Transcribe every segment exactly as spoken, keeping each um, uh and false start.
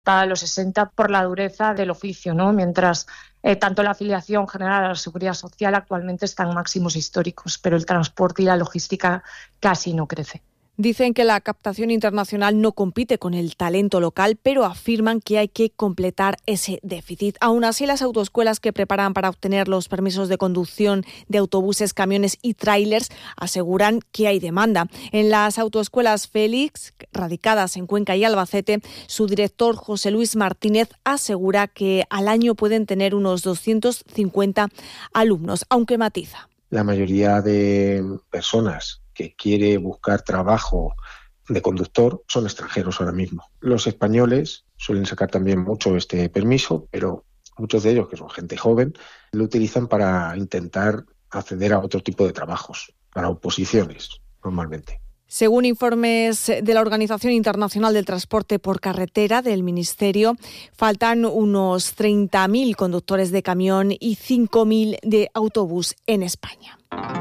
a los sesenta por la dureza del oficio, ¿no? Mientras eh, tanto la afiliación general a la Seguridad Social actualmente está en máximos históricos, pero el transporte y la logística casi no crece. Dicen que la captación internacional no compite con el talento local, pero afirman que hay que completar ese déficit. Aún así, las autoescuelas que preparan para obtener los permisos de conducción de autobuses, camiones y tráilers aseguran que hay demanda. En las autoescuelas Félix, radicadas en Cuenca y Albacete, su director José Luis Martínez asegura que al año pueden tener unos doscientos cincuenta alumnos, aunque matiza. La mayoría de personas que quiere buscar trabajo de conductor son extranjeros ahora mismo. Los españoles suelen sacar también mucho este permiso, pero muchos de ellos, que son gente joven, lo utilizan para intentar acceder a otro tipo de trabajos, para oposiciones normalmente. Según informes de la Organización Internacional del Transporte por Carretera del Ministerio, faltan unos treinta mil conductores de camión y cinco mil de autobús en España.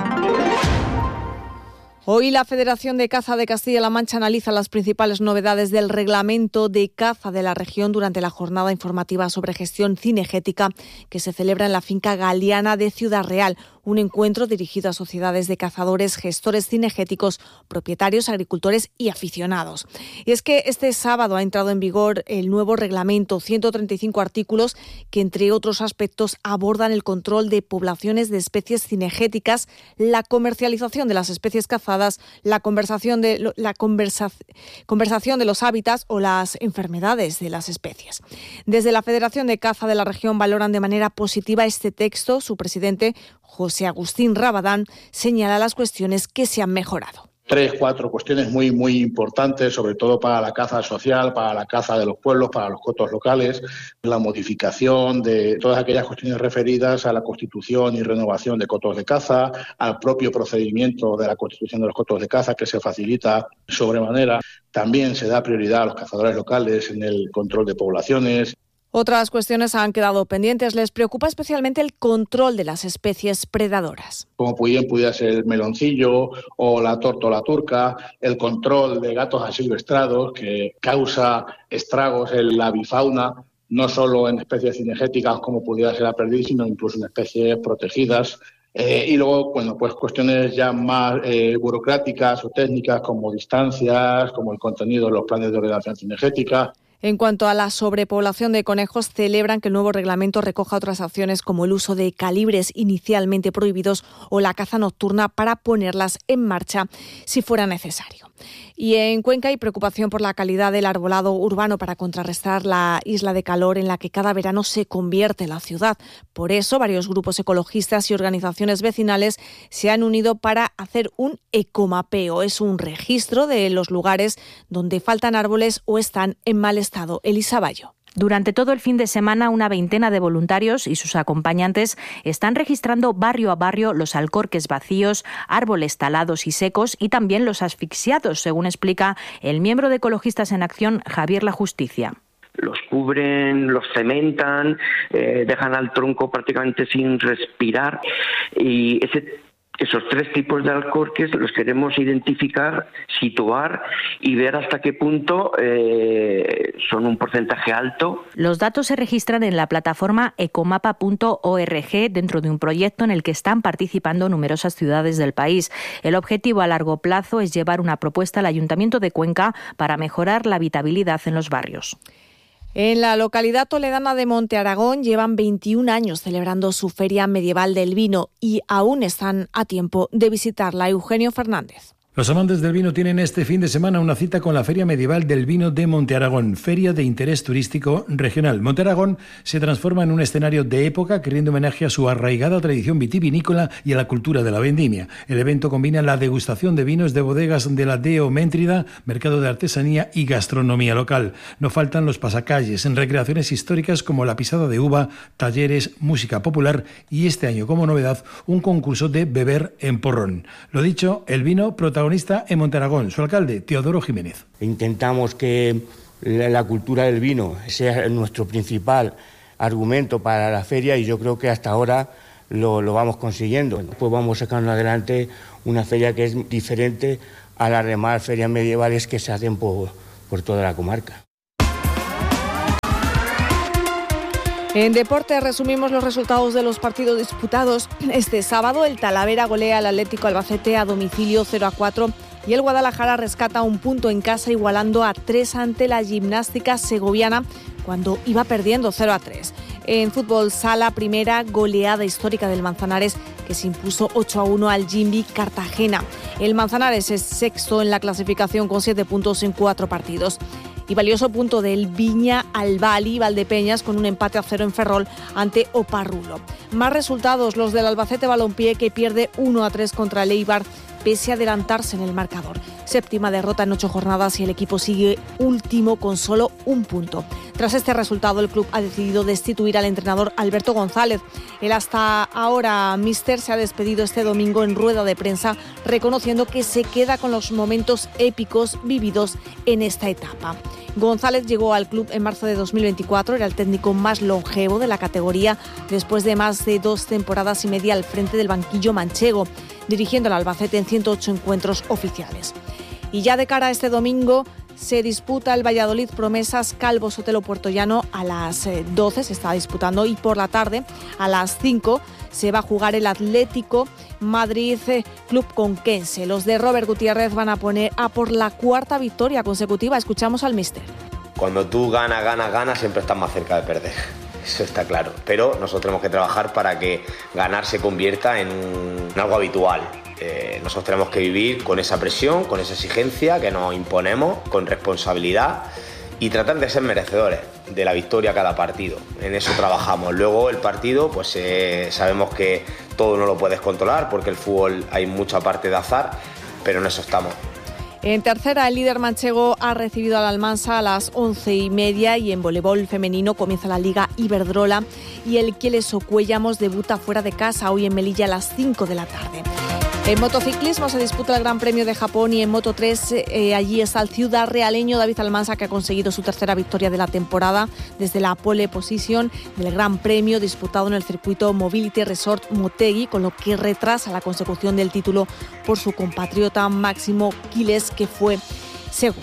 Hoy la Federación de Caza de Castilla-La Mancha analiza las principales novedades del reglamento de caza de la región durante la jornada informativa sobre gestión cinegética que se celebra en la finca Galeana de Ciudad Real, un encuentro dirigido a sociedades de cazadores, gestores cinegéticos, propietarios, agricultores y aficionados. Y es que este sábado ha entrado en vigor el nuevo reglamento, ciento treinta y cinco artículos que, entre otros aspectos, abordan el control de poblaciones de especies cinegéticas, la comercialización de las especies cazadas, la conversación de, la conversa, conversación de los hábitats o las enfermedades de las especies. Desde la Federación de Caza de la región valoran de manera positiva este texto. Su presidente, José Agustín Rabadán, señala las cuestiones que se han mejorado. Tres, cuatro cuestiones muy, muy importantes, sobre todo para la caza social, para la caza de los pueblos, para los cotos locales, la modificación de todas aquellas cuestiones referidas a la constitución y renovación de cotos de caza, al propio procedimiento de la constitución de los cotos de caza, que se facilita sobremanera. También se da prioridad a los cazadores locales en el control de poblaciones. Otras cuestiones han quedado pendientes. Les preocupa especialmente el control de las especies predadoras. Como pudiera, pudiera ser el meloncillo o la tórtola turca, el control de gatos asilvestrados que causa estragos en la avifauna, no solo en especies cinegéticas como pudiera ser la perdiz, sino incluso en especies protegidas. Eh, y luego, bueno, pues cuestiones ya más eh, burocráticas o técnicas como distancias, como el contenido de los planes de ordenación cinegética. En cuanto a la sobrepoblación de conejos, celebran que el nuevo reglamento recoja otras acciones como el uso de calibres inicialmente prohibidos o la caza nocturna para ponerlas en marcha si fuera necesario. Y en Cuenca hay preocupación por la calidad del arbolado urbano para contrarrestar la isla de calor en la que cada verano se convierte la ciudad. Por eso, varios grupos ecologistas y organizaciones vecinales se han unido para hacer un ecomapeo. Es un registro de los lugares donde faltan árboles o están en mal estado. Elisa Bayo. Durante todo el fin de semana, una veintena de voluntarios y sus acompañantes están registrando barrio a barrio los alcorques vacíos, árboles talados y secos y también los asfixiados, según explica el miembro de Ecologistas en Acción, Javier La Justicia. Los cubren, los cementan, eh, dejan al tronco prácticamente sin respirar y ese Esos tres tipos de alcorques los queremos identificar, situar y ver hasta qué punto eh, son un porcentaje alto. Los datos se registran en la plataforma ecomapa punto org dentro de un proyecto en el que están participando numerosas ciudades del país. El objetivo a largo plazo es llevar una propuesta al Ayuntamiento de Cuenca para mejorar la habitabilidad en los barrios. En la localidad toledana de Monte Aragón llevan veintiún años celebrando su Feria Medieval del Vino y aún están a tiempo de visitarla. Eugenio Fernández. Los amantes del vino tienen este fin de semana una cita con la Feria Medieval del Vino de Monte Aragón, feria de interés turístico regional. Monte Aragón se transforma en un escenario de época que rinde homenaje a su arraigada tradición vitivinícola y a la cultura de la vendimia. El evento combina la degustación de vinos de bodegas de la Deo Méntrida, mercado de artesanía y gastronomía local. No faltan los pasacalles en recreaciones históricas como la pisada de uva, talleres, música popular y este año como novedad un concurso de beber en porrón. Lo dicho, el vino protagonista en Monte Aragón, su alcalde, Teodoro Jiménez. Intentamos que la cultura del vino sea nuestro principal argumento para la feria y yo creo que hasta ahora lo, lo vamos consiguiendo. Pues vamos sacando adelante una feria que es diferente a las demás ferias medievales que se hacen por, por toda la comarca. En deporte resumimos los resultados de los partidos disputados. Este sábado el Talavera golea al Atlético Albacete a domicilio cero a cuatro y el Guadalajara rescata un punto en casa igualando a tres ante la Gimnástica Segoviana cuando iba perdiendo cero a tres. En fútbol sala, primera goleada histórica del Manzanares que se impuso ocho a uno al Jimbi Cartagena. El Manzanares es sexto en la clasificación con siete puntos en cuatro partidos. Y valioso punto del Viña Albali Valdepeñas con un empate a cero en Ferrol ante Oparrulo. Más resultados los del Albacete Balompié que pierde uno a tres contra el Eibar pese a adelantarse en el marcador. Séptima derrota en ocho jornadas y el equipo sigue último con solo un punto. Tras este resultado, el club ha decidido destituir al entrenador Alberto González. El hasta ahora míster se ha despedido este domingo en rueda de prensa, reconociendo que se queda con los momentos épicos vividos en esta etapa. González llegó al club en marzo de dos mil veinticuatro, era el técnico más longevo de la categoría después de más de dos temporadas y media al frente del banquillo manchego, dirigiendo al Albacete en ciento ocho encuentros oficiales. Y ya de cara a este domingo se disputa el Valladolid Promesas Calvo Sotelo Puertollano a las doce, se está disputando, y por la tarde a las cinco se va a jugar el Atlético Madrid Club Conquense. Los de Robert Gutiérrez van a poner a por la cuarta victoria consecutiva. Escuchamos al míster. Cuando tú ganas, ganas, ganas, siempre estás más cerca de perder. Eso está claro. Pero nosotros tenemos que trabajar para que ganar se convierta en, un, en algo habitual. Eh, nosotros tenemos que vivir con esa presión, con esa exigencia que nos imponemos, con responsabilidad y tratar de ser merecedores de la victoria cada partido. En eso trabajamos. Luego el partido, pues eh, sabemos que todo no lo puedes controlar porque el fútbol hay mucha parte de azar, pero en eso estamos. En tercera, el líder manchego ha recibido al Almansa a las once y media y en voleibol femenino comienza la Liga Iberdrola y el Kieles Ocuellamos debuta fuera de casa hoy en Melilla a las cinco de la tarde. En motociclismo se disputa el Gran Premio de Japón y en Moto tres eh, allí está el ciudad realeño David Almansa, que ha conseguido su tercera victoria de la temporada desde la pole position del Gran Premio disputado en el circuito Mobility Resort Motegi, con lo que retrasa la consecución del título por su compatriota Máximo Quiles, que fue segundo.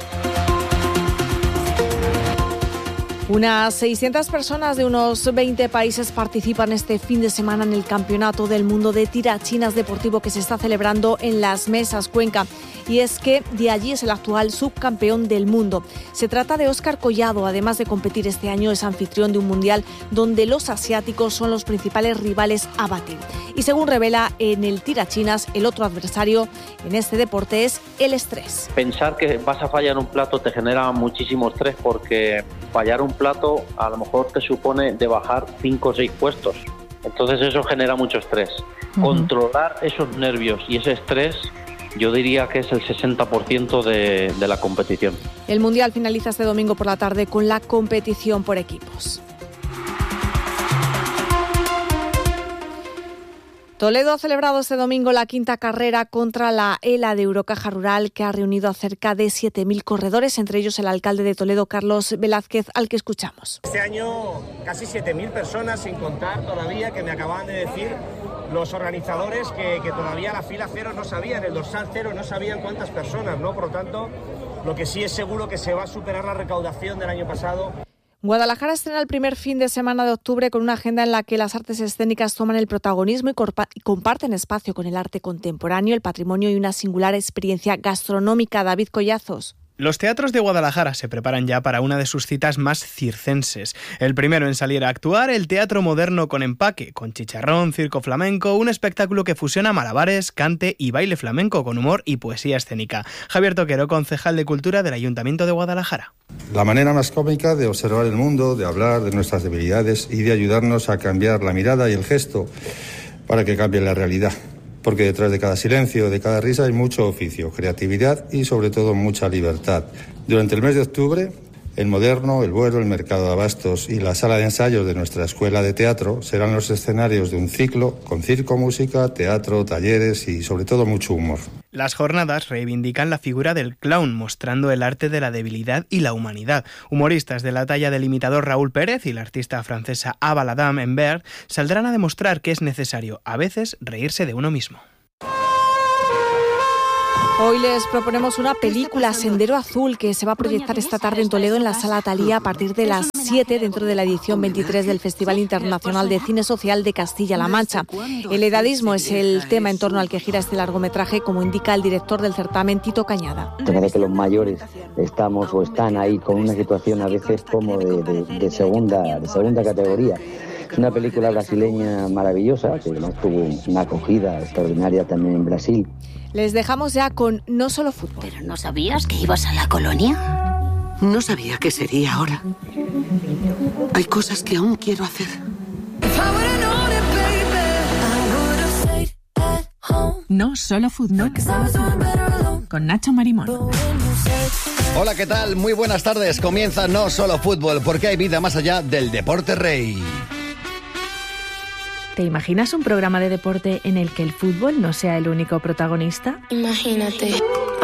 Unas seiscientas personas de unos veinte países participan este fin de semana en el Campeonato del Mundo de Tirachinas Deportivo que se está celebrando en Las Mesas, Cuenca. Y es que de allí es el actual subcampeón del mundo. Se trata de Óscar Collado. Además de competir este año, es anfitrión de un mundial donde los asiáticos son los principales rivales a batir. Y según revela en el tirachinas, el otro adversario en este deporte es el estrés. Pensar que vas a fallar un plato te genera muchísimo estrés, porque fallar un plato a lo mejor te supone de bajar cinco o seis puestos. Entonces eso genera mucho estrés. Uh-huh. Controlar esos nervios y ese estrés, yo diría que es el sesenta por ciento de, de la competición. El Mundial finaliza este domingo por la tarde con la competición por equipos. Toledo ha celebrado este domingo la quinta carrera contra la ELA de Eurocaja Rural, que ha reunido a cerca de siete mil corredores, entre ellos el alcalde de Toledo, Carlos Velázquez, al que escuchamos. Este año casi siete mil personas, sin contar todavía, que me acababan de decir los organizadores que, que todavía la fila cero no sabían, el dorsal cero no sabían cuántas personas, ¿no? Por lo tanto, lo que sí es seguro que se va a superar la recaudación del año pasado. Guadalajara estrena el primer fin de semana de octubre con una agenda en la que las artes escénicas toman el protagonismo y, corpa- y comparten espacio con el arte contemporáneo, el patrimonio y una singular experiencia gastronómica. David Collazos. Los teatros de Guadalajara se preparan ya para una de sus citas más circenses. El primero en salir a actuar, el Teatro Moderno con Empaque, con chicharrón, circo flamenco, un espectáculo que fusiona malabares, cante y baile flamenco con humor y poesía escénica. Javier Toquero, concejal de Cultura del Ayuntamiento de Guadalajara. La manera más cómica de observar el mundo, de hablar de nuestras debilidades y de ayudarnos a cambiar la mirada y el gesto para que cambie la realidad. Porque detrás de cada silencio, de cada risa, hay mucho oficio, creatividad y sobre todo mucha libertad. Durante el mes de octubre, el Moderno, el Buero, el Mercado de Abastos y la sala de ensayos de nuestra escuela de teatro serán los escenarios de un ciclo con circo, música, teatro, talleres y sobre todo mucho humor. Las jornadas reivindican la figura del clown, mostrando el arte de la debilidad y la humanidad. Humoristas de la talla del imitador Raúl Pérez y la artista francesa Ava Ladame Embert saldrán a demostrar que es necesario, a veces, reírse de uno mismo. Hoy les proponemos una película, Sendero Azul, que se va a proyectar esta tarde en Toledo en la Sala Talía a partir de las siete dentro de la edición veintitrés del Festival Internacional de Cine Social de Castilla-La Mancha. El edadismo es el tema en torno al que gira este largometraje, como indica el director del certamen, Tito Cañada. Parece que los mayores estamos o están ahí con una situación a veces como de, de, de, segunda, de segunda categoría. Es una película brasileña maravillosa, que no tuvo una acogida extraordinaria también en Brasil. Les dejamos ya con No Solo Fútbol. ¿Pero no sabías que ibas a la colonia? No sabía qué sería ahora. Hay cosas que aún quiero hacer. No Solo Fútbol. Con Nacho Marimón. Hola, ¿qué tal? Muy buenas tardes. Comienza No Solo Fútbol, porque hay vida más allá del deporte rey. ¿Te imaginas un programa de deporte en el que el fútbol no sea el único protagonista? Imagínate.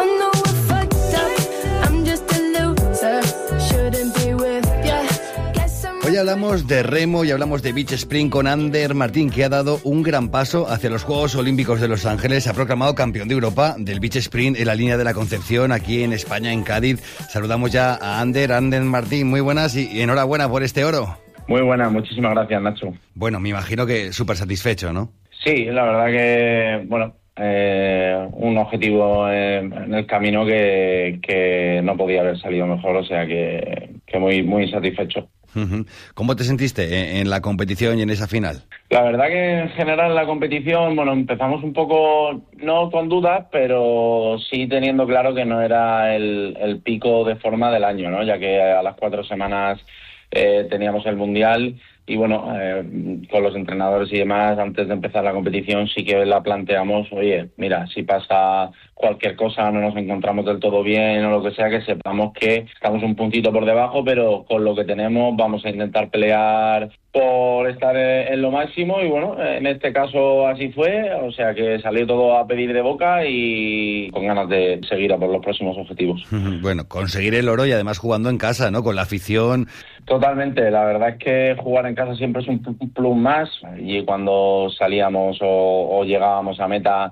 Hoy hablamos de remo y hablamos de beach sprint con Ander Martín, que ha dado un gran paso hacia los Juegos Olímpicos de Los Ángeles. Se ha proclamado campeón de Europa del beach sprint en la línea de la Concepción, aquí en España, en Cádiz. Saludamos ya a Ander, Ander Martín, muy buenas y enhorabuena por este oro. Muy buena, muchísimas gracias, Nacho. Bueno, me imagino que súper satisfecho, ¿no? Sí, la verdad que, bueno, eh, un objetivo en, en el camino que, que no podía haber salido mejor, o sea que, que muy, muy satisfecho. ¿Cómo te sentiste en, en la competición y en esa final? La verdad que en general la competición, bueno, empezamos un poco, no con dudas, pero sí teniendo claro que no era el, el pico de forma del año, ¿no? Ya que a las cuatro semanas Eh, teníamos el Mundial y bueno, eh, con los entrenadores y demás, antes de empezar la competición sí que la planteamos, oye, mira, si pasa cualquier cosa, no nos encontramos del todo bien o lo que sea, que sepamos que estamos un puntito por debajo, pero con lo que tenemos vamos a intentar pelear por estar en lo máximo y bueno, en este caso así fue, o sea que salió todo a pedir de boca y con ganas de seguir a por los próximos objetivos. Bueno, conseguir el oro y además jugando en casa, ¿no? Con la afición. Totalmente, la verdad es que jugar en casa siempre es un plus más y cuando salíamos o, o llegábamos a meta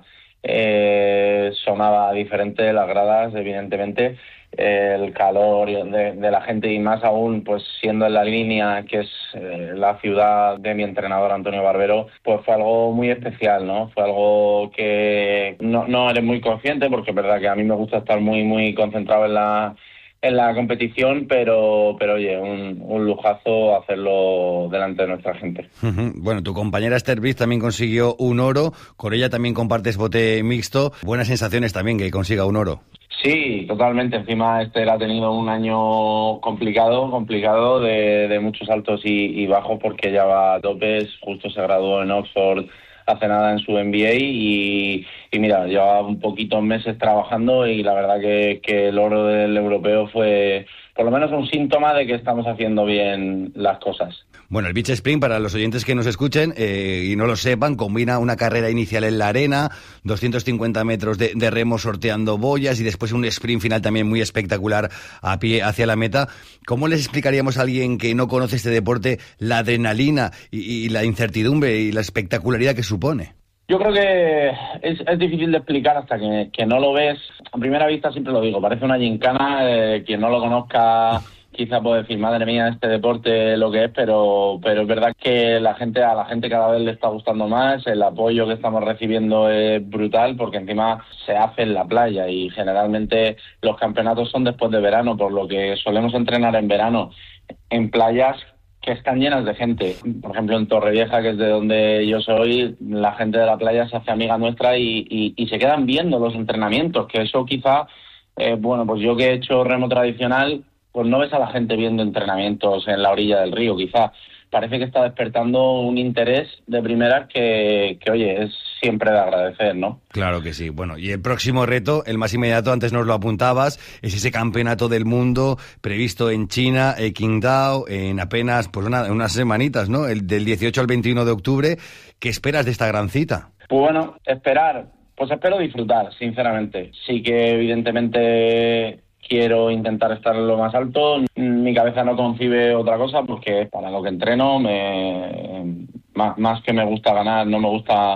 eh, sonaba diferente las gradas, evidentemente. El calor de, de la gente y más aún pues siendo en la línea que es eh, la ciudad de mi entrenador Antonio Barbero, pues fue algo muy especial, ¿no? Fue algo que no, no eres muy consciente porque es verdad que a mí me gusta estar muy muy concentrado en la en la competición, pero pero oye, un, un lujazo hacerlo delante de nuestra gente. Uh-huh. Bueno, tu compañera Esther Briz también consiguió un oro, con ella también compartes bote mixto, buenas sensaciones también que consiga un oro. Sí, totalmente. Encima Esther ha tenido un año complicado, complicado de, de muchos altos y, y bajos porque ya va a topes. Justo se graduó en Oxford hace nada en su M B A y, y mira, lleva un poquitos meses trabajando y la verdad que, que el oro del europeo fue por lo menos un síntoma de que estamos haciendo bien las cosas. Bueno, el beach sprint, para los oyentes que nos escuchen eh, y no lo sepan, combina una carrera inicial en la arena, doscientos cincuenta metros de, de remo sorteando boyas y después un sprint final también muy espectacular a pie hacia la meta. ¿Cómo les explicaríamos a alguien que no conoce este deporte la adrenalina y, y la incertidumbre y la espectacularidad que supone? Yo creo que es, es difícil de explicar hasta que, que no lo ves. A primera vista siempre lo digo, parece una gincana, eh, quien no lo conozca quizá puede decir, madre mía, este deporte lo que es, pero pero es verdad que la gente a la gente cada vez le está gustando más, el apoyo que estamos recibiendo es brutal porque encima se hace en la playa y generalmente los campeonatos son después de verano, por lo que solemos entrenar en verano en playas que están llenas de gente. Por ejemplo, en Torrevieja, que es de donde yo soy, la gente de la playa se hace amiga nuestra y, y, y se quedan viendo los entrenamientos, que eso quizá, eh, bueno, pues yo que he hecho remo tradicional, pues no ves a la gente viendo entrenamientos en la orilla del río, quizá. Parece que está despertando un interés de primeras que, que, oye, es siempre de agradecer, ¿no? Claro que sí. Bueno, y el próximo reto, el más inmediato, antes nos lo apuntabas, es ese campeonato del mundo previsto en China, en Qingdao, en apenas pues una, unas semanitas, ¿no? El del dieciocho al veintiuno de octubre. ¿Qué esperas de esta gran cita? Pues bueno, esperar, pues espero disfrutar, sinceramente. Sí que evidentemente quiero intentar estar en lo más alto. Mi cabeza no concibe otra cosa porque para lo que entreno, me, más, más que me gusta ganar, no me gusta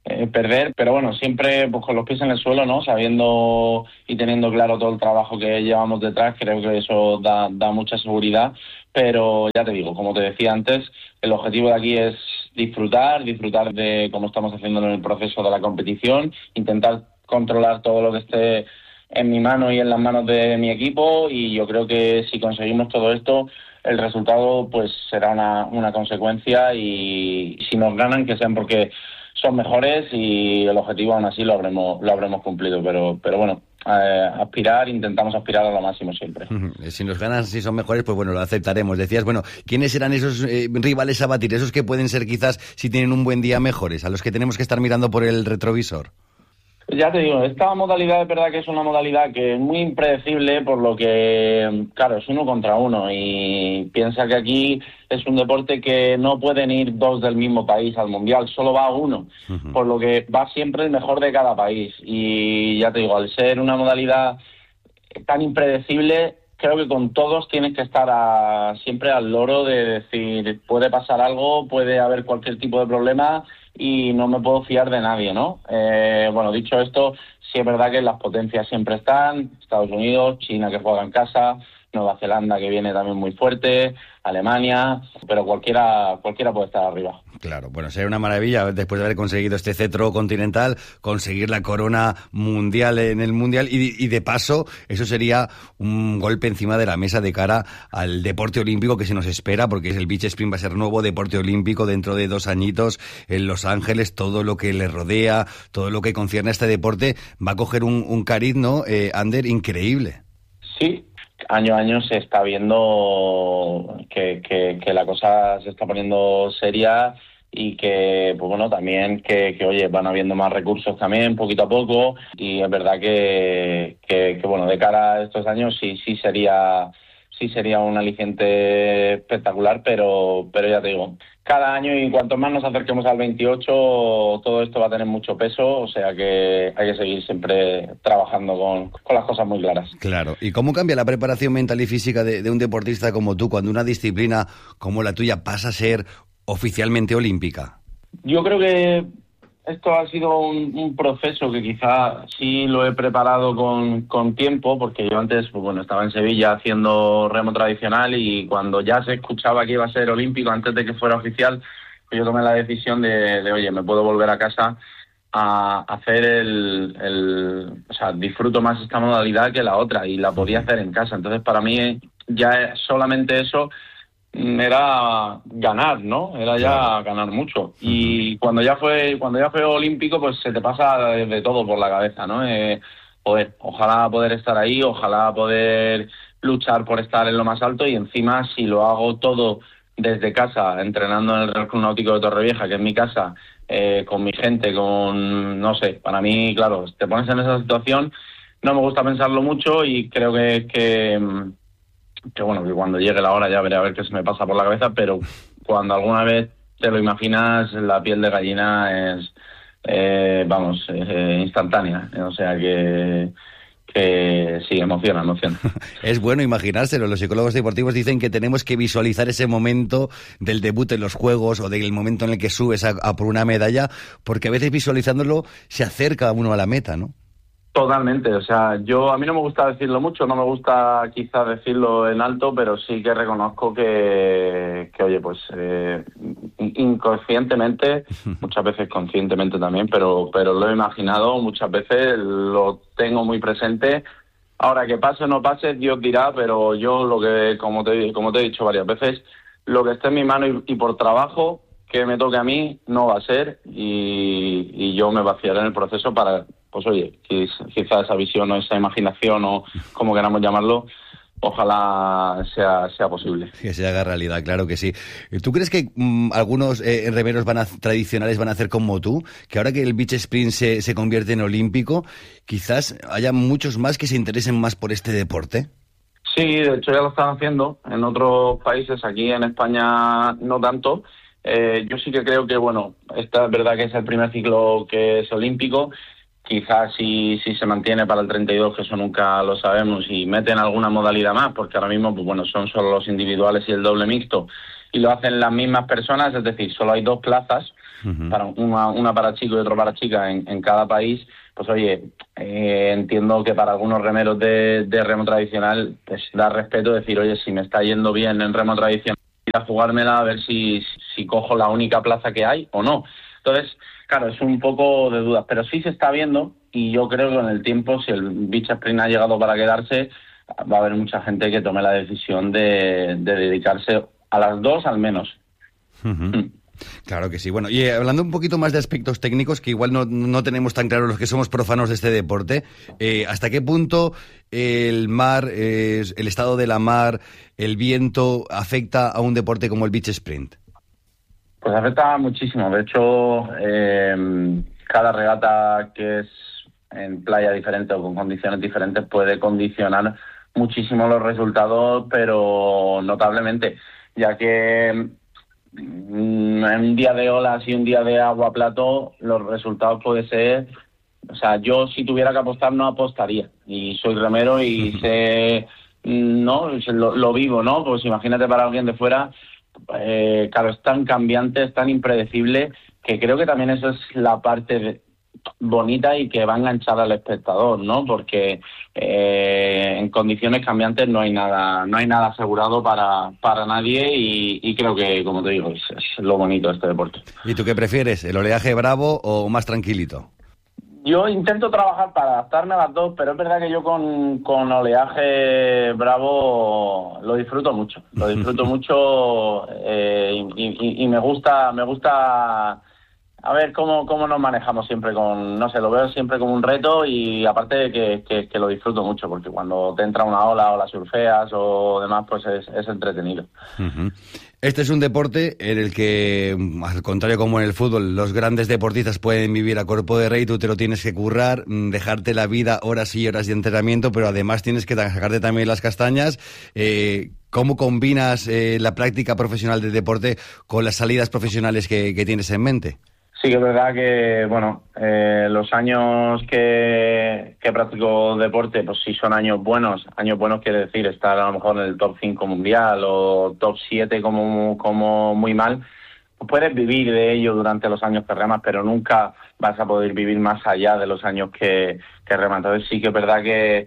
eh, perder, pero bueno, siempre pues con los pies en el suelo, ¿no? Sabiendo y teniendo claro todo el trabajo que llevamos detrás, creo que eso da, da mucha seguridad, pero ya te digo, como te decía antes, el objetivo de aquí es disfrutar, disfrutar de cómo estamos haciendo en el proceso de la competición, intentar controlar todo lo que esté en mi mano y en las manos de mi equipo, y yo creo que si conseguimos todo esto, el resultado pues será una, una consecuencia, y si nos ganan que sean porque son mejores, y el objetivo aún así lo habremos lo habremos cumplido, pero pero bueno, eh, aspirar, intentamos aspirar a lo máximo siempre. Si nos ganan, si son mejores, pues bueno, lo aceptaremos. Decías, bueno, ¿quiénes serán esos eh, rivales a batir? Esos que pueden ser quizás, si tienen un buen día, mejores, a los que tenemos que estar mirando por el retrovisor. Ya te digo, esta modalidad es verdad que es una modalidad que es muy impredecible, por lo que, claro, es uno contra uno, y piensa que aquí es un deporte que no pueden ir dos del mismo país al Mundial, solo va uno, uh-huh. Por lo que va siempre el mejor de cada país, y ya te digo, al ser una modalidad tan impredecible, creo que con todos tienes que estar a, siempre al loro de decir, puede pasar algo, puede haber cualquier tipo de problema, y no me puedo fiar de nadie, ¿no? Eh, bueno, dicho esto, sí es verdad que las potencias siempre están, Estados Unidos, China que juega en casa, Nueva Zelanda que viene también muy fuerte, Alemania, pero cualquiera cualquiera puede estar arriba. Claro, bueno, sería una maravilla después de haber conseguido este cetro continental, conseguir la corona mundial en el Mundial, y, y de paso, eso sería un golpe encima de la mesa de cara al deporte olímpico que se nos espera, porque el beach sprint va a ser nuevo deporte olímpico dentro de dos añitos en Los Ángeles. Todo lo que le rodea, todo lo que concierne a este deporte va a coger un, un cariz, ¿no, eh, Ander, increíble? Sí. Año a año se está viendo que, que, que la cosa se está poniendo seria, y que, pues bueno, también que, que, oye, van habiendo más recursos también, poquito a poco, y es verdad que, que, que bueno, de cara a estos años sí, sí sería, sí sería un aliciente espectacular, pero, pero ya te digo, cada año, y cuanto más nos acerquemos al veintiocho, todo esto va a tener mucho peso, o sea que hay que seguir siempre trabajando con, con las cosas muy claras. Claro. ¿Y cómo cambia la preparación mental y física de, de un deportista como tú cuando una disciplina como la tuya pasa a ser oficialmente olímpica? Yo creo que esto ha sido un, un proceso que quizá sí lo he preparado con, con tiempo, porque yo antes, pues bueno, estaba en Sevilla haciendo remo tradicional, y cuando ya se escuchaba que iba a ser olímpico, antes de que fuera oficial, pues yo tomé la decisión de, de oye, me puedo volver a casa a hacer el, el... O sea, disfruto más esta modalidad que la otra, y la podía hacer en casa. Entonces, para mí, ya solamente eso era ganar, ¿no? Era ya ganar mucho. Y cuando ya fue cuando ya fue olímpico, pues se te pasa de, de todo por la cabeza, ¿no? Eh, poder, ojalá poder estar ahí, ojalá poder luchar por estar en lo más alto, y encima si lo hago todo desde casa, entrenando en el Real Club Náutico de Torrevieja, que es mi casa, eh, con mi gente, con, no sé, para mí, claro, te pones en esa situación, no me gusta pensarlo mucho, y creo que... que que bueno, que cuando llegue la hora ya veré a ver qué se me pasa por la cabeza, pero cuando alguna vez te lo imaginas, la piel de gallina es, eh, vamos, eh, instantánea, o sea que, que sí, emociona, emociona. Es bueno imaginárselo. Los psicólogos deportivos dicen que tenemos que visualizar ese momento del debut en los Juegos, o del momento en el que subes a, a por una medalla, porque a veces visualizándolo se acerca uno a la meta, ¿no? Totalmente, o sea, yo a mí no me gusta decirlo mucho, no me gusta quizás decirlo en alto, pero sí que reconozco que, que oye, pues eh, inconscientemente, muchas veces conscientemente también, pero pero lo he imaginado muchas veces, lo tengo muy presente. Ahora, que pase o no pase, Dios dirá, pero yo lo que, como te, como te he dicho varias veces, lo que esté en mi mano y, y por trabajo que me toque a mí no va a ser, y, y yo me vaciaré en el proceso para, pues oye, quizá esa visión o esa imaginación, o como queramos llamarlo, ojalá sea sea posible. Que se haga realidad, claro que sí. ¿Tú crees que mmm, algunos eh, remeros van a, tradicionales van a hacer como tú? Que ahora que el beach sprint se, se convierte en olímpico, quizás haya muchos más que se interesen más por este deporte. Sí, de hecho ya lo están haciendo en otros países, aquí en España no tanto. Eh, yo sí que creo que, bueno, esta es verdad que es el primer ciclo que es olímpico, quizás si, si se mantiene para el treinta y dos, que eso nunca lo sabemos, y meten alguna modalidad más, porque ahora mismo pues bueno, son solo los individuales y el doble mixto, y lo hacen las mismas personas, es decir, solo hay dos plazas, uh-huh. para una, una para chico y otra para chica en, en cada país. Pues oye, eh, entiendo que para algunos remeros de, de remo tradicional pues da respeto decir, oye, si me está yendo bien en remo tradicional, ir a jugármela a ver si, si cojo la única plaza que hay o no. Entonces, claro, es un poco de dudas, pero sí se está viendo, y yo creo que con el tiempo, si el beach sprint ha llegado para quedarse, va a haber mucha gente que tome la decisión de, de dedicarse a las dos al menos. Uh-huh. Mm. Claro que sí. Bueno, y eh, hablando un poquito más de aspectos técnicos, que igual no, no tenemos tan claros los que somos profanos de este deporte, eh, ¿hasta qué punto el mar, eh, el estado de la mar, el viento, afecta a un deporte como el beach sprint? Pues afecta muchísimo. De hecho, eh, cada regata que es en playa diferente o con condiciones diferentes puede condicionar muchísimo los resultados, pero notablemente, ya que en un día de olas y un día de agua plato, los resultados pueden ser... O sea, yo si tuviera que apostar no apostaría. Y soy remero y sé... no lo, lo vivo, ¿no? Pues imagínate para alguien de fuera... Eh, claro, es tan cambiante, es tan impredecible, que creo que también eso es la parte de, bonita y que va a enganchar al espectador, ¿no? Porque eh, en condiciones cambiantes no hay nada no hay nada asegurado para, para nadie y, y creo que, como te digo, es, es lo bonito de este deporte. ¿Y tú qué prefieres, el oleaje bravo o más tranquilito? Yo intento trabajar para adaptarme a las dos, pero es verdad que yo con, con oleaje bravo lo disfruto mucho, lo disfruto mucho eh, y, y, y me gusta, me gusta a ver cómo, cómo nos manejamos siempre con, no sé, lo veo siempre como un reto y aparte de que, que, que lo disfruto mucho, porque cuando te entra una ola o la surfeas o demás, pues es, es entretenido. Uh-huh. Este es un deporte en el que, al contrario como en el fútbol, los grandes deportistas pueden vivir a cuerpo de rey, tú te lo tienes que currar, dejarte la vida horas y horas de entrenamiento, pero además tienes que sacarte también las castañas. Eh, ¿Cómo combinas eh, la práctica profesional del deporte con las salidas profesionales que, que tienes en mente? Sí que es verdad que, bueno, eh, los años que, que practico deporte, pues sí son años buenos. Años buenos quiere decir estar a lo mejor en el top cinco mundial o top siete como, como muy mal. Puedes vivir de ello durante los años que remas, pero nunca vas a poder vivir más allá de los años que, que remas. Entonces sí que es verdad que,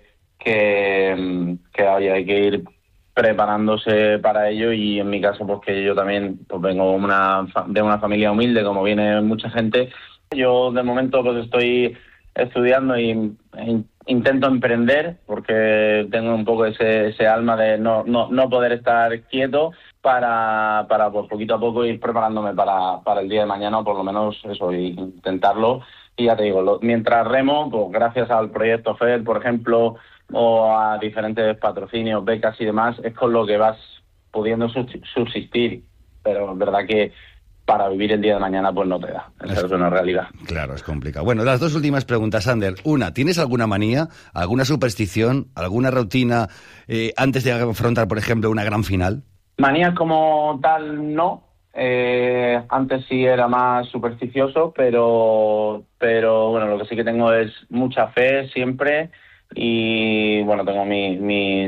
que, que oye, hay que ir preparándose para ello y en mi caso pues que yo también pues vengo una, de una familia humilde como viene mucha gente. Yo de momento pues estoy estudiando y e intento emprender porque tengo un poco ese, ese alma de no, no, no poder estar quieto para, para pues, poquito a poco ir preparándome para, para el día de mañana o por lo menos eso, intentarlo. Y ya te digo, lo, mientras remo, pues gracias al proyecto F E D, por ejemplo, o a diferentes patrocinios, becas y demás, es con lo que vas pudiendo subsistir, pero es verdad que para vivir el día de mañana pues no te da, esa es una realidad. Claro, es complicado. Bueno, las dos últimas preguntas, Ander. Una, ¿tienes alguna manía, alguna superstición, alguna rutina eh, antes de afrontar, por ejemplo, una gran final? Manías como tal no, eh, antes sí era más supersticioso, pero, pero bueno, lo que sí que tengo es mucha fe siempre. Y bueno, tengo mi, mis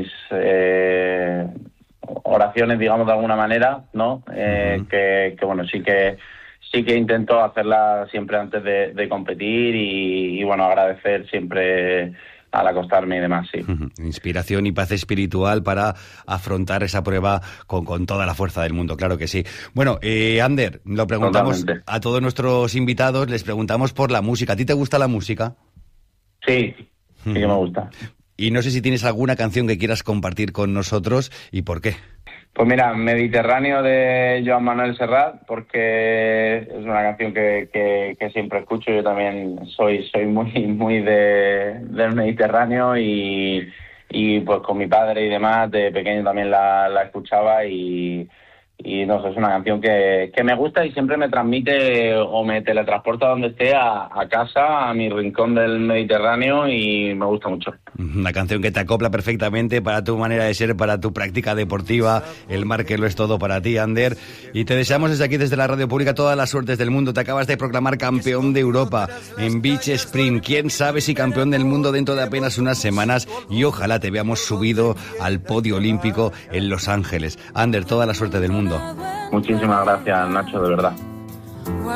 eh, oraciones, digamos, de alguna manera, ¿no? Eh, uh-huh. que, que bueno, sí que sí que intento hacerlas siempre antes de, de competir y, y bueno, agradecer siempre al acostarme y demás, sí. Uh-huh. Inspiración y paz espiritual para afrontar esa prueba con, con toda la fuerza del mundo, claro que sí. Bueno, eh, Ander, lo preguntamos Totalmente. A todos nuestros invitados, les preguntamos por la música. ¿A ti te gusta la música? Sí. Sí que me gusta. Y no sé si tienes alguna canción que quieras compartir con nosotros y por qué. Pues mira, Mediterráneo de Joan Manuel Serrat, porque es una canción que, que, que siempre escucho. Yo también soy soy muy muy de del Mediterráneo y, y pues con mi padre y demás de pequeño también la, la escuchaba y, y no sé, es una canción que, que me gusta y siempre me transmite o me teletransporta donde esté a, a casa, a mi rincón del Mediterráneo, y me gusta mucho. Una canción que te acopla perfectamente para tu manera de ser, para tu práctica deportiva. El mar que lo es todo para ti, Ander. Y te deseamos desde aquí, desde la Radio Pública, todas las suertes del mundo. Te acabas de proclamar campeón de Europa en Beach Sprint. Quién sabe si campeón del mundo dentro de apenas unas semanas, y ojalá te veamos subido al podio olímpico en Los Ángeles. Ander, toda la suerte del mundo. Muchísimas gracias, Nacho, de verdad.